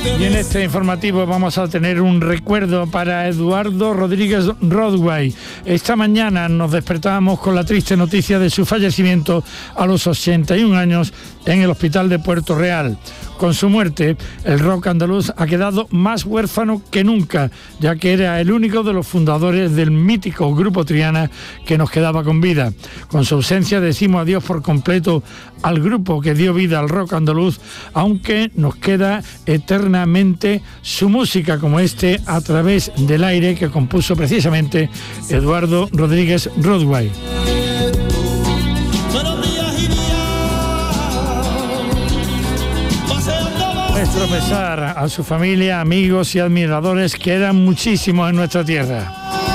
Y en este informativo vamos a tener un recuerdo para Eduardo Rodríguez Rodway. Esta mañana nos despertábamos con la triste noticia de su fallecimiento a los 81 años en el hospital de Puerto Real. Con su muerte, el rock andaluz ha quedado más huérfano que nunca, ya que era el único de los fundadores del mítico grupo Triana que nos quedaba con vida. Con su ausencia decimos adiós por completo al grupo que dio vida al rock andaluz, aunque nos queda eternamente su música, como este A través del aire, que compuso precisamente Eduardo Rodríguez Rodway. Nuestro pesar a su familia, amigos y admiradores, que eran muchísimos en nuestra tierra.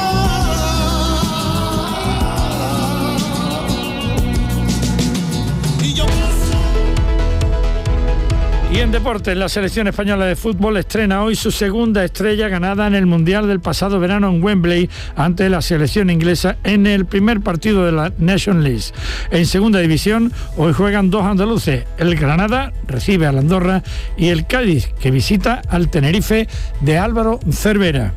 Y en deportes, la selección española de fútbol estrena hoy su segunda estrella ganada en el Mundial del pasado verano en Wembley ante la selección inglesa en el primer partido de la Nations League. En segunda división, hoy juegan dos andaluces. El Granada recibe al Andorra y el Cádiz, que visita al Tenerife de Álvaro Cervera.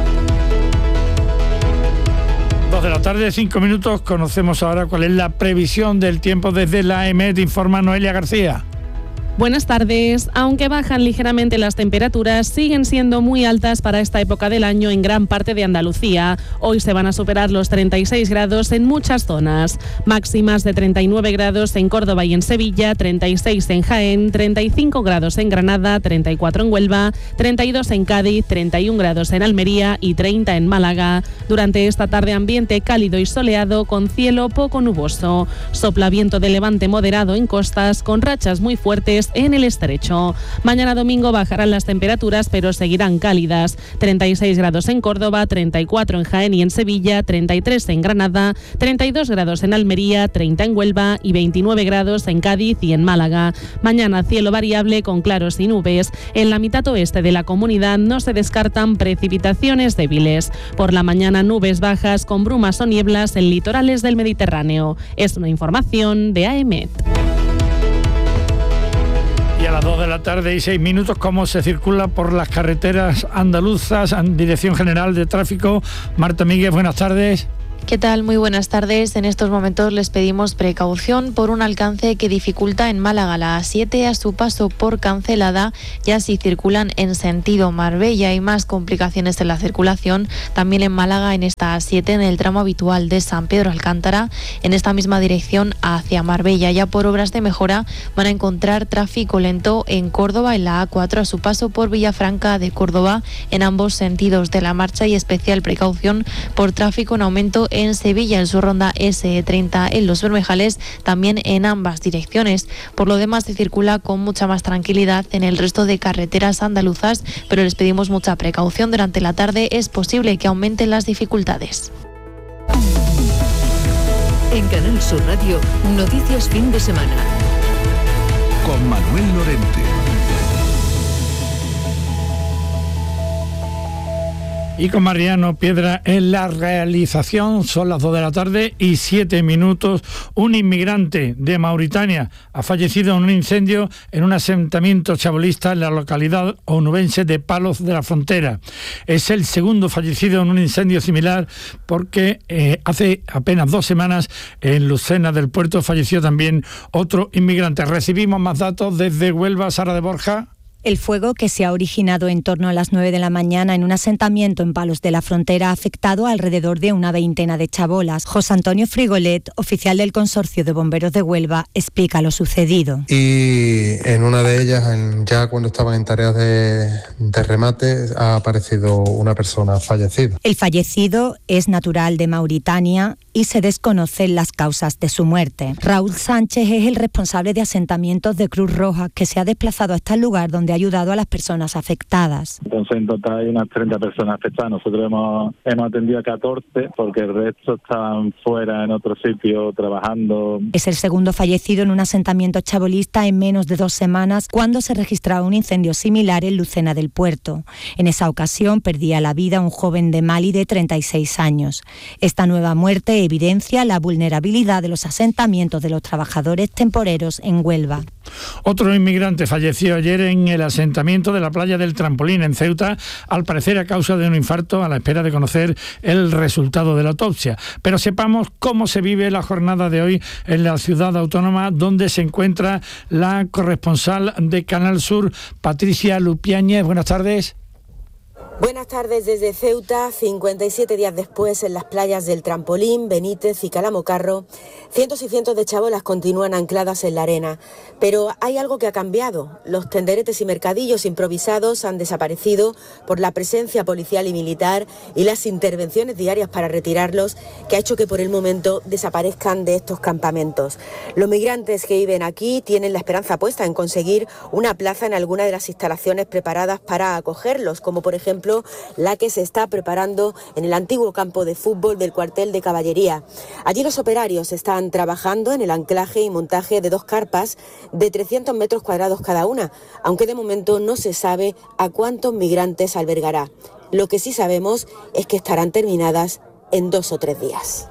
2 de la tarde, 5 minutos. Conocemos ahora cuál es la previsión del tiempo desde la EMET, informa Noelia García. Buenas tardes. Aunque bajan ligeramente las temperaturas, siguen siendo muy altas para esta época del año en gran parte de Andalucía. Hoy se van a superar los 36 grados en muchas zonas. Máximas de 39 grados en Córdoba y en Sevilla, 36 en Jaén, 35 grados en Granada, 34 en Huelva, 32 en Cádiz, 31 grados en Almería y 30 en Málaga. Durante esta tarde ambiente cálido y soleado con cielo poco nuboso. Sopla viento de levante moderado en costas con rachas muy fuertes en el estrecho. Mañana domingo bajarán las temperaturas, pero seguirán cálidas. 36 grados en Córdoba, 34 en Jaén y en Sevilla, 33 en Granada, 32 grados en Almería, 30 en Huelva y 29 grados en Cádiz y en Málaga. Mañana cielo variable con claros y nubes. En la mitad oeste de la comunidad no se descartan precipitaciones débiles. Por la mañana nubes bajas con brumas o nieblas en litorales del Mediterráneo. Es una información de AEMET. Y a las 2 de la tarde y 6 minutos, ¿cómo se circula por las carreteras andaluzas? Dirección General de Tráfico, Marta Míguez, buenas tardes. ¿Qué tal? Muy buenas tardes. En estos momentos les pedimos precaución por un alcance que dificulta en Málaga la A7 a su paso por Cancelada. Ya si circulan en sentido Marbella hay más complicaciones en la circulación. También en Málaga en esta A7 en el tramo habitual de San Pedro Alcántara. En esta misma dirección hacia Marbella. Ya por obras de mejora van a encontrar tráfico lento en Córdoba en la A4 a su paso por Villafranca de Córdoba en ambos sentidos de la marcha y especial precaución por tráfico en aumento en Sevilla en su ronda S30 en Los Bermejales, también en ambas direcciones. Por lo demás se circula con mucha más tranquilidad en el resto de carreteras andaluzas, pero les pedimos mucha precaución durante la tarde. Es posible que aumenten las dificultades. En Canal Sur Radio, Noticias Fin de Semana. Con Manuel Lorente. Y con Mariano Piedra en la realización. Son las 2 de la tarde y 7 minutos. Un inmigrante de Mauritania ha fallecido en un incendio en un asentamiento chabolista en la localidad onubense de Palos de la Frontera. Es el segundo fallecido en un incendio similar, porque hace apenas 2 semanas en Lucena del Puerto falleció también otro inmigrante. Recibimos más datos desde Huelva, Sara de Borja. El fuego, que se ha originado en torno a las 9 de la mañana en un asentamiento en Palos de la Frontera, ha afectado a alrededor de una veintena de chabolas. José Antonio Frigolet, oficial del Consorcio de Bomberos de Huelva, explica lo sucedido. Y en una de ellas, ya cuando estaban en tareas de remate, ha aparecido una persona fallecida. El fallecido es natural de Mauritania y se desconocen las causas de su muerte. Raúl Sánchez es el responsable de asentamientos de Cruz Roja, que se ha desplazado hasta el lugar donde ha ayudado a las personas afectadas. Entonces en total hay unas 30 personas afectadas. Nosotros hemos atendido a 14 porque el resto estaban fuera en otro sitio trabajando. Es el segundo fallecido en un asentamiento chabolista en menos de 2 semanas, cuando se registraba un incendio similar en Lucena del Puerto. En esa ocasión perdía la vida un joven de Mali de 36 años. Esta nueva muerte evidencia la vulnerabilidad de los asentamientos de los trabajadores temporeros en Huelva. Otro inmigrante falleció ayer en el del asentamiento de la playa del Trampolín en Ceuta, al parecer a causa de un infarto, a la espera de conocer el resultado de la autopsia. Pero sepamos cómo se vive la jornada de hoy en la ciudad autónoma, donde se encuentra la corresponsal de Canal Sur, Patricia Lupiáñez. Buenas tardes. Buenas tardes desde Ceuta. 57 días después, en las playas del Trampolín, Benítez y Calamocarro, cientos y cientos de chabolas continúan ancladas en la arena. Pero hay algo que ha cambiado. Los tenderetes y mercadillos improvisados han desaparecido por la presencia policial y militar y las intervenciones diarias para retirarlos, que ha hecho que por el momento desaparezcan de estos campamentos. Los migrantes que viven aquí tienen la esperanza puesta en conseguir una plaza en alguna de las instalaciones preparadas para acogerlos, como por ejemplo la que se está preparando en el antiguo campo de fútbol del cuartel de caballería. Allí los operarios están trabajando en el anclaje y montaje de 2 carpas de 300 metros cuadrados cada una, aunque de momento no se sabe a cuántos migrantes albergará. Lo que sí sabemos es que estarán terminadas en 2 o 3 días.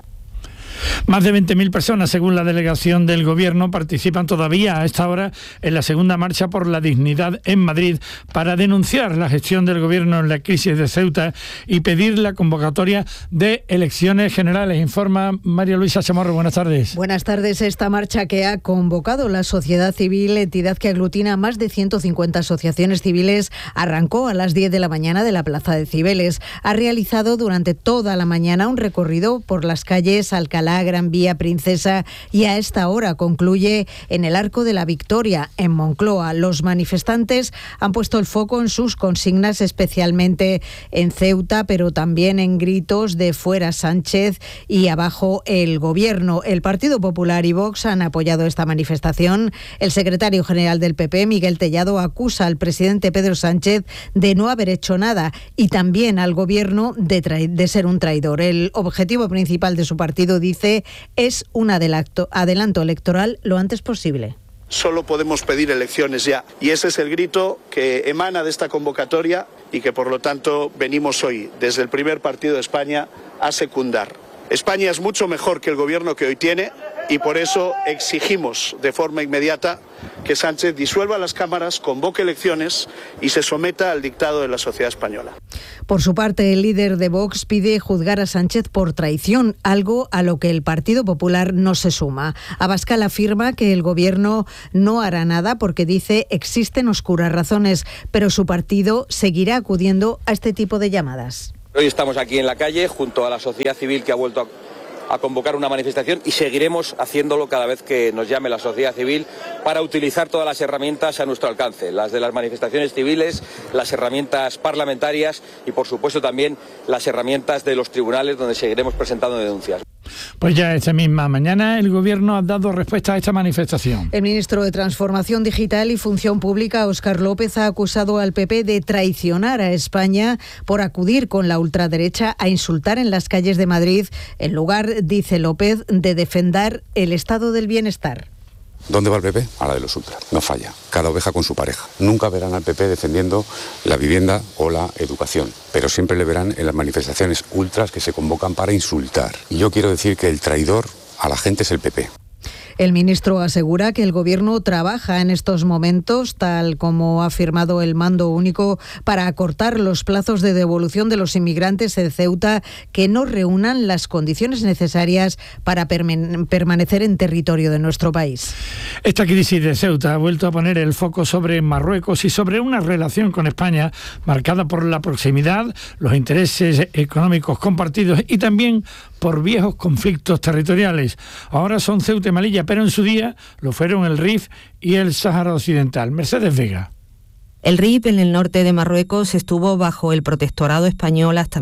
Más de 20.000 personas, según la delegación del Gobierno, participan todavía a esta hora en la segunda marcha por la dignidad en Madrid para denunciar la gestión del Gobierno en la crisis de Ceuta y pedir la convocatoria de elecciones generales. Informa María Luisa Chamorro. Buenas tardes. Buenas tardes. Esta marcha que ha convocado la sociedad civil, entidad que aglutina a más de 150 asociaciones civiles, arrancó a las 10 de la mañana de la Plaza de Cibeles. Ha realizado durante toda la mañana un recorrido por las calles Alcalá, Gran Vía, Princesa, y a esta hora concluye en el Arco de la Victoria, en Moncloa. Los manifestantes han puesto el foco en sus consignas, especialmente en Ceuta, pero también en gritos de fuera Sánchez y abajo el Gobierno. El Partido Popular y Vox han apoyado esta manifestación. El secretario general del PP, Miguel Tellado, acusa al presidente Pedro Sánchez de no haber hecho nada y también al Gobierno de ser un traidor. El objetivo principal de su partido, dice, es un adelanto electoral lo antes posible. Solo podemos pedir elecciones ya, y ese es el grito que emana de esta convocatoria y que por lo tanto venimos hoy desde el primer partido de España a secundar. España es mucho mejor que el gobierno que hoy tiene y por eso exigimos de forma inmediata que Sánchez disuelva las cámaras, convoque elecciones y se someta al dictado de la sociedad española. Por su parte, el líder de Vox pide juzgar a Sánchez por traición, algo a lo que el Partido Popular no se suma. Abascal afirma que el Gobierno no hará nada porque, dice, existen oscuras razones, pero su partido seguirá acudiendo a este tipo de llamadas. Hoy estamos aquí en la calle junto a la sociedad civil que ha vuelto a convocar una manifestación y seguiremos haciéndolo cada vez que nos llame la sociedad civil para utilizar todas las herramientas a nuestro alcance, las de las manifestaciones civiles, las herramientas parlamentarias y por supuesto también las herramientas de los tribunales donde seguiremos presentando denuncias. Pues ya esta misma mañana el Gobierno ha dado respuesta a esta manifestación. El ministro de Transformación Digital y Función Pública, Óscar López, ha acusado al PP de traicionar a España por acudir con la ultraderecha a insultar en las calles de Madrid, en lugar, dice López, de defender el estado del bienestar. ¿Dónde va el PP? A la de los ultras. No falla. Cada oveja con su pareja. Nunca verán al PP defendiendo la vivienda o la educación, pero siempre le verán en las manifestaciones ultras que se convocan para insultar. Y yo quiero decir que el traidor a la gente es el PP. El ministro asegura que el Gobierno trabaja en estos momentos, tal como ha afirmado el Mando Único, para acortar los plazos de devolución de los inmigrantes en Ceuta que no reúnan las condiciones necesarias para permanecer en territorio de nuestro país. Esta crisis de Ceuta ha vuelto a poner el foco sobre Marruecos y sobre una relación con España marcada por la proximidad, los intereses económicos compartidos y también por viejos conflictos territoriales. Ahora son Ceuta y Melilla, pero en su día lo fueron el Rif y el Sáhara Occidental. Mercedes Vega. El Rif, en el norte de Marruecos, estuvo bajo el protectorado español hasta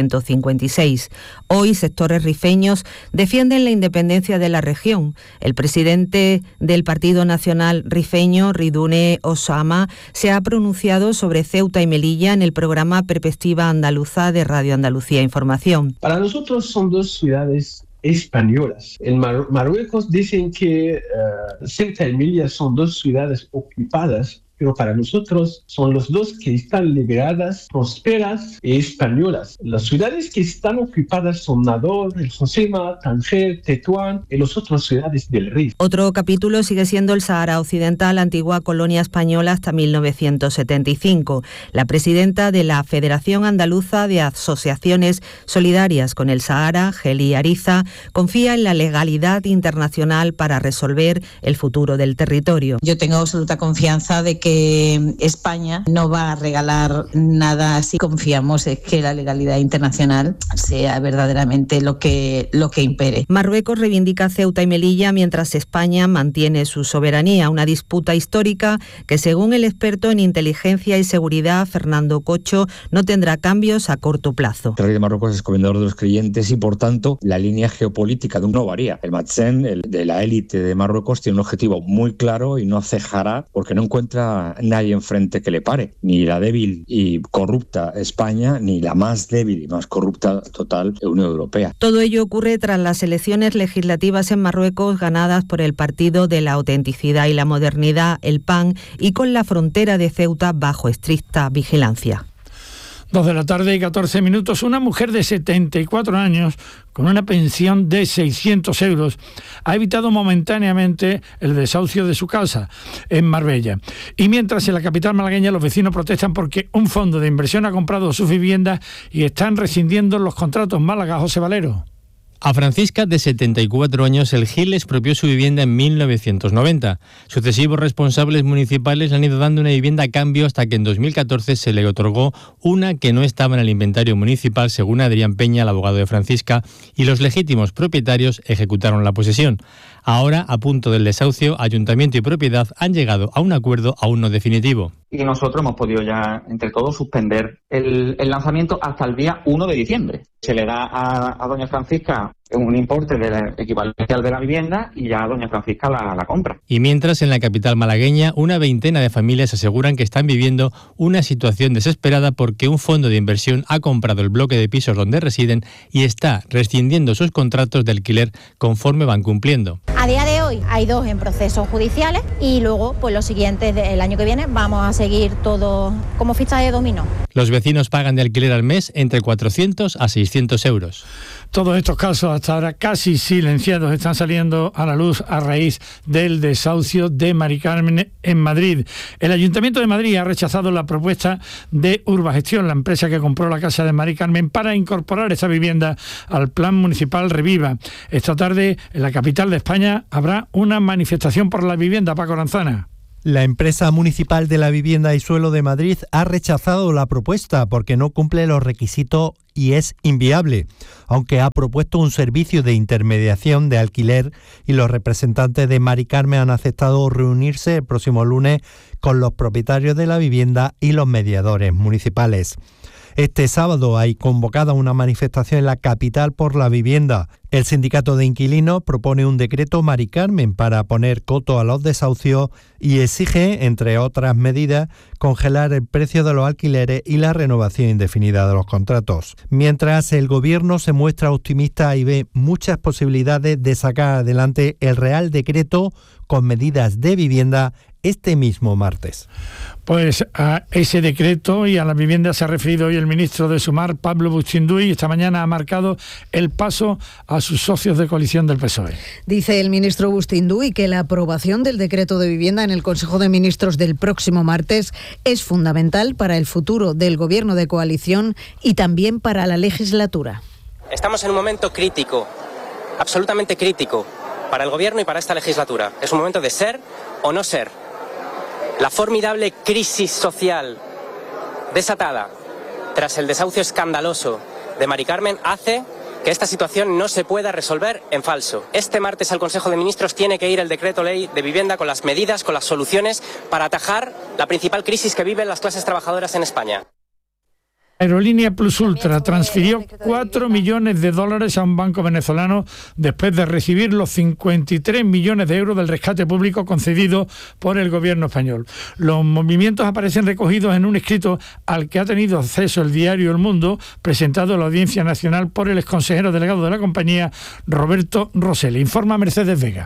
1956. Hoy, sectores rifeños defienden la independencia de la región. El presidente del Partido Nacional Rifeño, Ridoune Osama, se ha pronunciado sobre Ceuta y Melilla en el programa Perspectiva Andaluza de Radio Andalucía Información. Para nosotros son dos ciudades españolas. En Marruecos dicen que Ceuta y Melilla son dos ciudades ocupadas pero para nosotros son los dos que están liberadas, prósperas y españolas. Las ciudades que están ocupadas son Nador, El Josema, Tánger, Tetuán y las otras ciudades del Rif. Otro capítulo sigue siendo el Sáhara Occidental, antigua colonia española hasta 1975. La presidenta de la Federación Andaluza de Asociaciones Solidarias con el Sáhara, Geli Ariza, confía en la legalidad internacional para resolver el futuro del territorio. Yo tengo absoluta confianza de que España no va a regalar nada así. Confiamos en que la legalidad internacional sea verdaderamente lo que impere. Marruecos reivindica Ceuta y Melilla mientras España mantiene su soberanía, una disputa histórica que, según el experto en inteligencia y seguridad Fernando Cocho, no tendrá cambios a corto plazo. El rey de Marruecos es comendador de los creyentes y, por tanto, la línea geopolítica de uno varía. El Matzen, el de la élite de Marruecos, tiene un objetivo muy claro y no cejará porque no encuentra nadie enfrente que le pare. Ni la débil y corrupta España, ni la más débil y más corrupta total Unión Europea. Todo ello ocurre tras las elecciones legislativas en Marruecos ganadas por el Partido de la Autenticidad y la Modernidad, el PAN, y con la frontera de Ceuta bajo estricta vigilancia. 2:14 p.m. Una mujer de 74 años con una pensión de 600 euros ha evitado momentáneamente el desahucio de su casa en Marbella. Y mientras en la capital malagueña los vecinos protestan porque un fondo de inversión ha comprado sus viviendas y están rescindiendo los contratos. Málaga, José Valero. A Francisca, de 74 años, el GIL expropió su vivienda en 1990. Sucesivos responsables municipales le han ido dando una vivienda a cambio hasta que en 2014 se le otorgó una que no estaba en el inventario municipal, según Adrián Peña, el abogado de Francisca, y los legítimos propietarios ejecutaron la posesión. Ahora, a punto del desahucio, ayuntamiento y propiedad han llegado a un acuerdo aún no definitivo. Y nosotros hemos podido ya, entre todos, suspender el lanzamiento hasta el día 1 de diciembre. Se le da a doña Francisca un importe del equivalente al de la vivienda y ya doña Francisca la compra. Y mientras, en la capital malagueña, una veintena de familias aseguran que están viviendo una situación desesperada porque un fondo de inversión ha comprado el bloque de pisos donde residen y está rescindiendo sus contratos de alquiler conforme van cumpliendo. A día de hoy hay 2 en procesos judiciales y luego, pues los siguientes del año que viene, vamos a seguir todo como ficha de dominó. Los vecinos pagan de alquiler al mes entre 400 a 600 euros. Todos estos casos, hasta ahora casi silenciados, están saliendo a la luz a raíz del desahucio de Mari Carmen en Madrid. El Ayuntamiento de Madrid ha rechazado la propuesta de Urbagestión, la empresa que compró la casa de Mari Carmen, para incorporar esta vivienda al Plan Municipal Reviva. Esta tarde, en la capital de España, habrá una manifestación por la vivienda. Paco Aranzana. La empresa municipal de la vivienda y suelo de Madrid ha rechazado la propuesta porque no cumple los requisitos y es inviable, aunque ha propuesto un servicio de intermediación de alquiler y los representantes de Mari Carmen han aceptado reunirse el próximo lunes con los propietarios de la vivienda y los mediadores municipales. Este sábado hay convocada una manifestación en la capital por la vivienda. El sindicato de inquilinos propone un decreto Mari Carmen para poner coto a los desahucios y exige, entre otras medidas, congelar el precio de los alquileres y la renovación indefinida de los contratos. Mientras, el gobierno se muestra optimista y ve muchas posibilidades de sacar adelante el Real Decreto con medidas de vivienda este mismo martes. Pues a ese decreto y a la vivienda se ha referido hoy el ministro de Sumar, Pablo Bustinduy, y esta mañana ha marcado el paso a sus socios de coalición del PSOE. Dice el ministro Bustinduy que la aprobación del decreto de vivienda en el Consejo de Ministros del próximo martes es fundamental para el futuro del gobierno de coalición y también para la legislatura. Estamos en un momento crítico, absolutamente crítico, para el gobierno y para esta legislatura. Es un momento de ser o no ser. La formidable crisis social desatada tras el desahucio escandaloso de Mari Carmen hace que esta situación no se pueda resolver en falso. Este martes al Consejo de Ministros tiene que ir el decreto ley de vivienda con las medidas, con las soluciones para atajar la principal crisis que viven las clases trabajadoras en España. Aerolínea Plus Ultra transfirió $4 millones a un banco venezolano después de recibir los 53 millones de euros del rescate público concedido por el gobierno español. Los movimientos aparecen recogidos en un escrito al que ha tenido acceso el diario El Mundo, presentado a la Audiencia Nacional por el exconsejero delegado de la compañía, Roberto Rosell. Informa Mercedes Vega.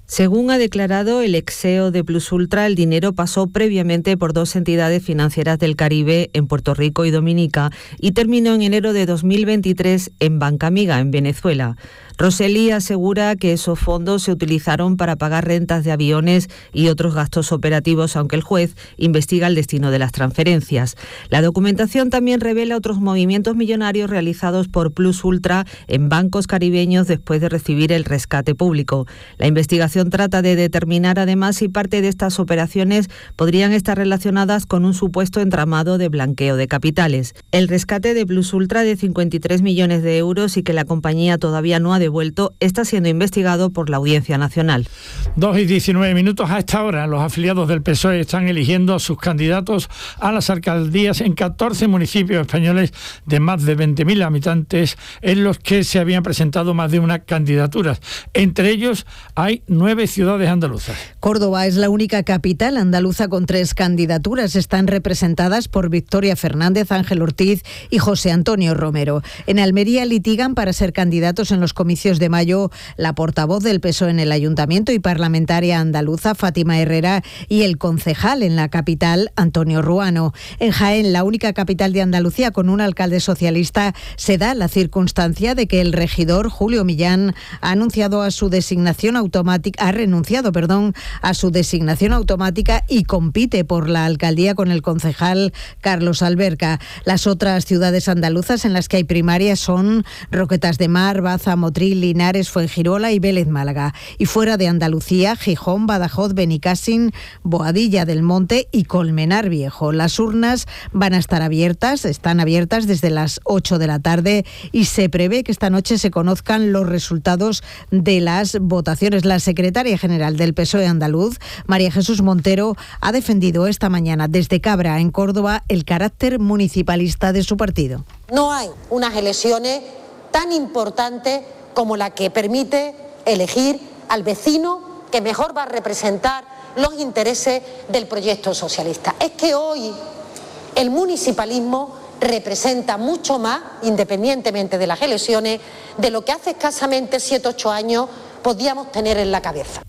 Según ha declarado el ex CEO de Plus Ultra, el dinero pasó previamente por 2 entidades financieras del Caribe en Puerto Rico y Dominica y terminó en enero de 2023 en Banca Amiga, en Venezuela. Roseli asegura que esos fondos se utilizaron para pagar rentas de aviones y otros gastos operativos, aunque el juez investiga el destino de las transferencias. La documentación también revela otros movimientos millonarios realizados por Plus Ultra en bancos caribeños después de recibir el rescate público. La investigación trata de determinar además si parte de estas operaciones podrían estar relacionadas con un supuesto entramado de blanqueo de capitales. El rescate de Plus Ultra de 53 millones de euros y que la compañía todavía no ha devuelto está siendo investigado por la Audiencia Nacional. 2:19 a esta hora. Los afiliados del PSOE están eligiendo a sus candidatos a las alcaldías en 14 municipios españoles de más de 20.000 habitantes, en los que se habían presentado más de una candidatura. Entre ellos hay 9 ciudades andaluzas. Córdoba es la única capital andaluza con 3 candidaturas. Están representadas por Victoria Fernández, Ángel Ortiz y José Antonio Romero. En Almería litigan para ser candidatos en los comicios de mayo la portavoz del PSOE en el ayuntamiento y parlamentaria andaluza, Fátima Herrera, y el concejal en la capital, Antonio Ruano. En Jaén, la única capital de Andalucía con un alcalde socialista, se da la circunstancia de que el regidor Julio Millán ha renunciado a su designación automática y compite por la alcaldía con el concejal Carlos Alberca. Las otras ciudades andaluzas en las que hay primarias son Roquetas de Mar, Baza, Motril, Linares, Fuengirola y Vélez Málaga. Y fuera de Andalucía, Gijón, Badajoz, Benicàssim, Boadilla del Monte y Colmenar Viejo. Las urnas están abiertas desde las 8 de la tarde y se prevé que esta noche se conozcan los resultados de las votaciones. La secretaria general del PSOE andaluz, María Jesús Montero, ha defendido esta mañana desde Cabra, en Córdoba, el carácter municipalista de su partido. No hay unas elecciones tan importantes como la que permite elegir al vecino que mejor va a representar los intereses del proyecto socialista. Es que hoy el municipalismo representa mucho más, independientemente de las elecciones, de lo que hace escasamente 7 o 8 años podíamos tener en la cabeza.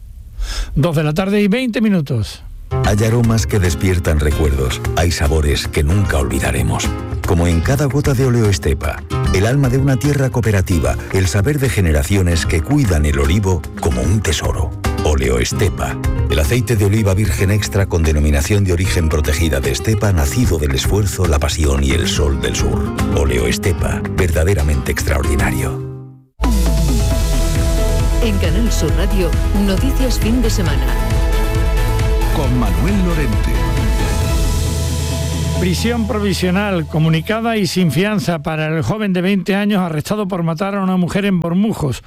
2:20 Hay aromas que despiertan recuerdos, hay sabores que nunca olvidaremos. Como en cada gota de Oleo Estepa, el alma de una tierra cooperativa, el saber de generaciones que cuidan el olivo como un tesoro. Oleo Estepa, el aceite de oliva virgen extra con denominación de origen protegida de Estepa, nacido del esfuerzo, la pasión y el sol del sur. Oleo Estepa, verdaderamente extraordinario. En Canal Sur Radio, Noticias Fin de Semana. Con Manuel Lorente. Prisión provisional comunicada y sin fianza para el joven de 20 años arrestado por matar a una mujer en Bormujos.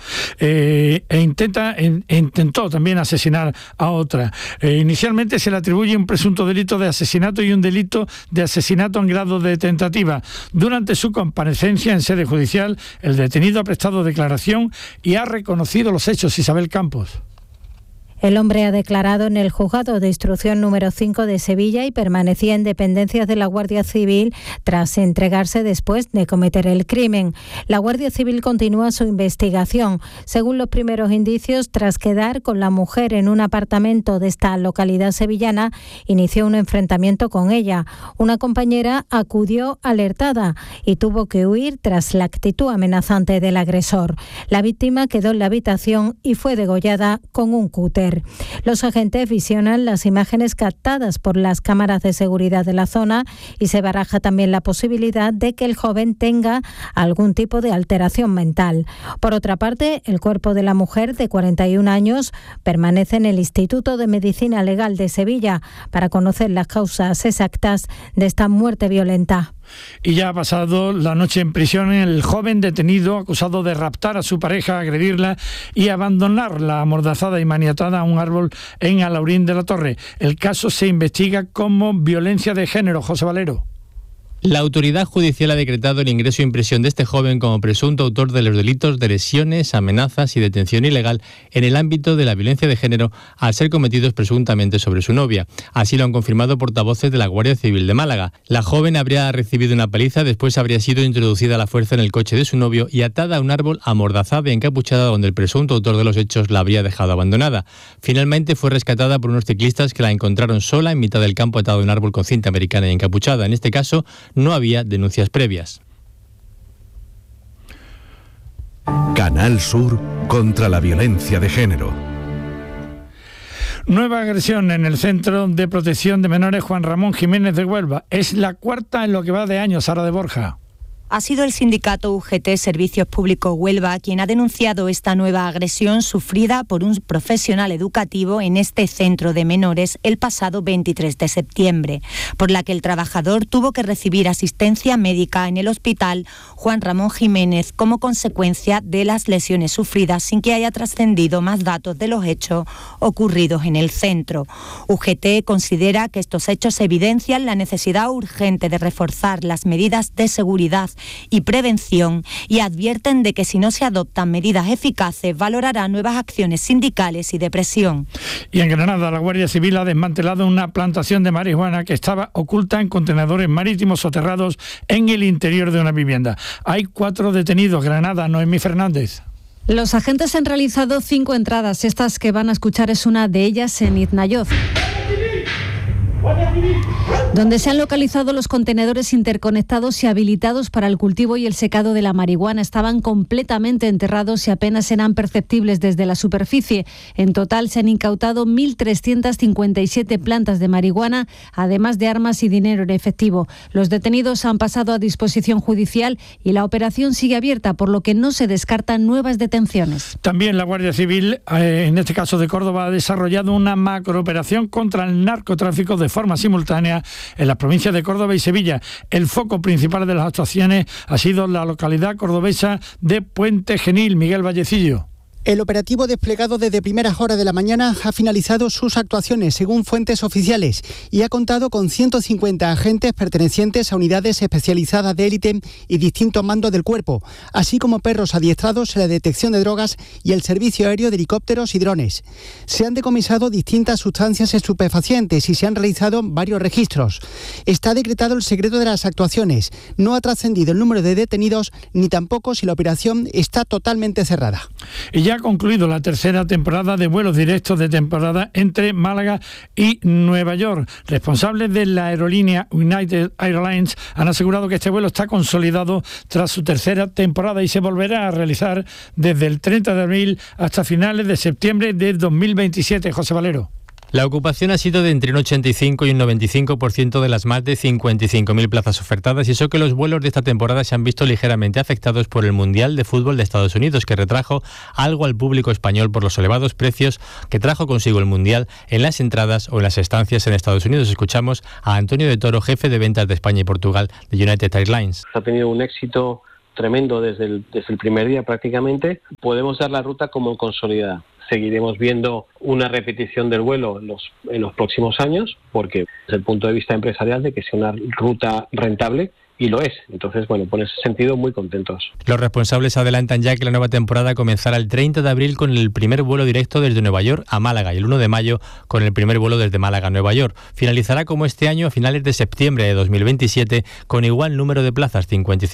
Intentó también asesinar a otra. Inicialmente se le atribuye un presunto delito de asesinato y un delito de asesinato en grado de tentativa. Durante su comparecencia en sede judicial, el detenido ha prestado declaración y ha reconocido los hechos. Isabel Campos. El hombre ha declarado en el juzgado de instrucción número 5 de Sevilla y permanecía en dependencias de la Guardia Civil tras entregarse después de cometer el crimen. La Guardia Civil continúa su investigación. Según los primeros indicios, tras quedar con la mujer en un apartamento de esta localidad sevillana, inició un enfrentamiento con ella. Una compañera acudió alertada y tuvo que huir tras la actitud amenazante del agresor. La víctima quedó en la habitación y fue degollada con un cúter. Los agentes visionan las imágenes captadas por las cámaras de seguridad de la zona y se baraja también la posibilidad de que el joven tenga algún tipo de alteración mental. Por otra parte, el cuerpo de la mujer de 41 años permanece en el Instituto de Medicina Legal de Sevilla para conocer las causas exactas de esta muerte violenta. Y ya ha pasado la noche en prisión el joven detenido acusado de raptar a su pareja, agredirla y abandonarla amordazada y maniatada a un árbol en Alhaurín de la Torre. El caso se investiga como violencia de género. José Valero. La autoridad judicial ha decretado el ingreso en prisión de este joven como presunto autor de los delitos de lesiones, amenazas y detención ilegal en el ámbito de la violencia de género al ser cometidos presuntamente sobre su novia. Así lo han confirmado portavoces de la Guardia Civil de Málaga. La joven habría recibido una paliza, después habría sido introducida a la fuerza en el coche de su novio y atada a un árbol, amordazada y encapuchada, donde el presunto autor de los hechos la habría dejado abandonada. Finalmente fue rescatada por unos ciclistas que la encontraron sola en mitad del campo, atada a un árbol con cinta americana y encapuchada. En este caso, no había denuncias previas. Canal Sur contra la violencia de género. Nueva agresión en el Centro de Protección de Menores Juan Ramón Jiménez de Huelva. Es la cuarta en lo que va de año, Sara de Borja. Ha sido el sindicato UGT Servicios Públicos Huelva quien ha denunciado esta nueva agresión sufrida por un profesional educativo en este centro de menores el pasado 23 de septiembre, por la que el trabajador tuvo que recibir asistencia médica en el hospital Juan Ramón Jiménez como consecuencia de las lesiones sufridas, sin que haya trascendido más datos de los hechos ocurridos en el centro. UGT considera que estos hechos evidencian la necesidad urgente de reforzar las medidas de seguridad y prevención y advierten de que si no se adoptan medidas eficaces valorará nuevas acciones sindicales y de presión. Y en Granada la Guardia Civil ha desmantelado una plantación de marihuana que estaba oculta en contenedores marítimos soterrados en el interior de una vivienda. Hay 4 detenidos. Granada, Noemí Fernández. Los agentes han realizado 5 entradas. Estas que van a escuchar es una de ellas en Iznayoz, donde se han localizado los contenedores interconectados y habilitados para el cultivo y el secado de la marihuana. Estaban completamente enterrados y apenas eran perceptibles desde la superficie. En total se han incautado 1.357 plantas de marihuana, además de armas y dinero en efectivo. Los detenidos han pasado a disposición judicial y la operación sigue abierta, por lo que no se descartan nuevas detenciones. También la Guardia Civil, en este caso de Córdoba, ha desarrollado una macrooperación contra el narcotráfico de forma simultánea en las provincias de Córdoba y Sevilla. El foco principal de las actuaciones ha sido la localidad cordobesa de Puente Genil. Miguel Vallecillo. El operativo desplegado desde primeras horas de la mañana ha finalizado sus actuaciones según fuentes oficiales y ha contado con 150 agentes pertenecientes a unidades especializadas de élite y distintos mandos del cuerpo, así como perros adiestrados en la detección de drogas y el servicio aéreo de helicópteros y drones. Se han decomisado distintas sustancias estupefacientes y se han realizado varios registros. Está decretado el secreto de las actuaciones. No ha trascendido el número de detenidos ni tampoco si la operación está totalmente cerrada. Y ya ha concluido la tercera temporada de vuelos directos de temporada entre Málaga y Nueva York. Responsables de la aerolínea United Airlines han asegurado que este vuelo está consolidado tras su tercera temporada y se volverá a realizar desde el 30 de abril hasta finales de septiembre de 2027. José Valero. La ocupación ha sido de entre un 85 y un 95% de las más de 55.000 plazas ofertadas, y eso que los vuelos de esta temporada se han visto ligeramente afectados por el Mundial de Fútbol de Estados Unidos, que retrajo algo al público español por los elevados precios que trajo consigo el Mundial en las entradas o en las estancias en Estados Unidos. Escuchamos a Antonio de Toro, jefe de ventas de España y Portugal de United Airlines. Ha tenido un éxito tremendo desde el primer día prácticamente. Podemos dar la ruta como consolidada. Seguiremos viendo una repetición del vuelo en los próximos años, porque desde el punto de vista empresarial de que sea una ruta rentable, y lo es. Entonces, bueno, por ese sentido, muy contentos. Los responsables adelantan ya que la nueva temporada comenzará el 30 de abril con el primer vuelo directo desde Nueva York a Málaga y el 1 de mayo con el primer vuelo desde Málaga a Nueva York. Finalizará como este año a finales de septiembre de 2027 con igual número de plazas,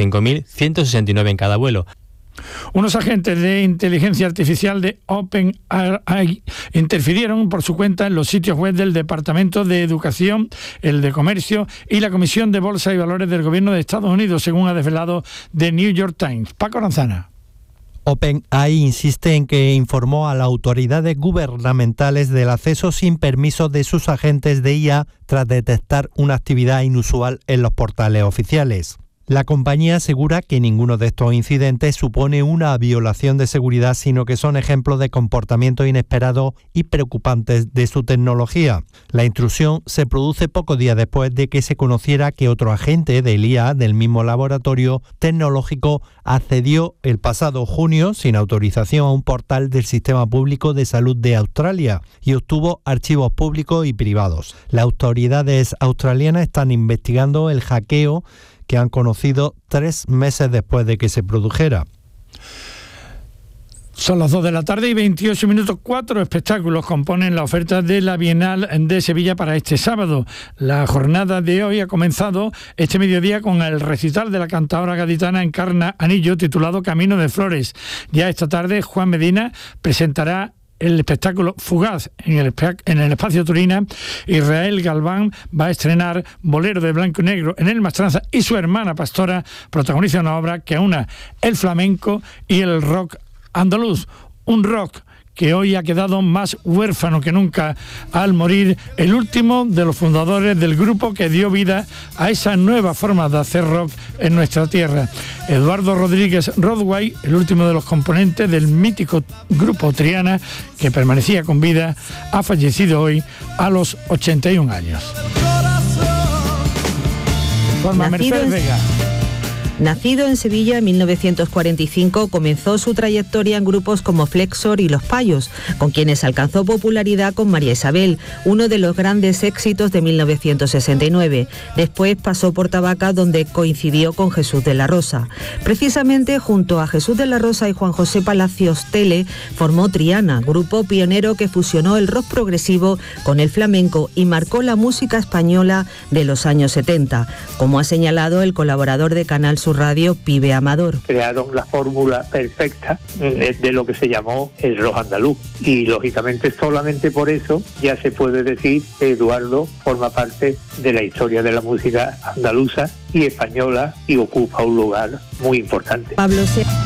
55.169 en cada vuelo. Unos agentes de inteligencia artificial de OpenAI interfirieron por su cuenta en los sitios web del Departamento de Educación, el de Comercio y la Comisión de Bolsa y Valores del Gobierno de Estados Unidos, según ha desvelado The New York Times. Paco Aranzana. OpenAI insiste en que informó a las autoridades gubernamentales del acceso sin permiso de sus agentes de IA tras detectar una actividad inusual en los portales oficiales. La compañía asegura que ninguno de estos incidentes supone una violación de seguridad, sino que son ejemplos de comportamientos inesperados y preocupantes de su tecnología. La intrusión se produce pocos días después de que se conociera que otro agente del IA del mismo laboratorio tecnológico accedió el pasado junio sin autorización a un portal del Sistema Público de Salud de Australia y obtuvo archivos públicos y privados. Las autoridades australianas están investigando el hackeo que han conocido 3 meses después de que se produjera. Son las 2 de la tarde y 28 minutos. 4 espectáculos componen la oferta de la Bienal de Sevilla para este sábado. La jornada de hoy ha comenzado este mediodía con el recital de la cantaora gaditana Encarna Anillo, titulado Camino de Flores. Ya esta tarde Juan Medina presentará el espectáculo Fugaz en el Espacio Turina. Israel Galván va a estrenar Bolero de Blanco y Negro en el Mastranza, y su hermana Pastora protagoniza una obra que aúna el flamenco y el rock andaluz, un rock que hoy ha quedado más huérfano que nunca al morir el último de los fundadores del grupo que dio vida a esa nueva forma de hacer rock en nuestra tierra. Eduardo Rodríguez Rodway, el último de los componentes del mítico grupo Triana, que permanecía con vida, ha fallecido hoy a los 81 años. Forma Mercedes Vega. Nacido en Sevilla en 1945, comenzó su trayectoria en grupos como Flexor y Los Payos, con quienes alcanzó popularidad con María Isabel, uno de los grandes éxitos de 1969. Después pasó por Tabaca, donde coincidió con Jesús de la Rosa. Precisamente junto a Jesús de la Rosa y Juan José Palacios Tele, formó Triana, grupo pionero que fusionó el rock progresivo con el flamenco y marcó la música española de los años 70, como ha señalado el colaborador de Canal Sur Radio, Pibe Amador. Crearon la fórmula perfecta de lo que se llamó el rock andaluz, y lógicamente solamente por eso ya se puede decir que Eduardo forma parte de la historia de la música andaluza y española y ocupa un lugar muy importante. Pablo